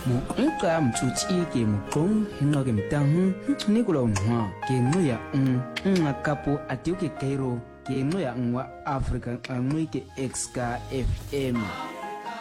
mo nka mtsuchi ke mo kong hinga ke mtang ni kulo nwa ke nuya nga kapo atio ke Cairo ke nuya nwa Africa ngwe ke Exka FM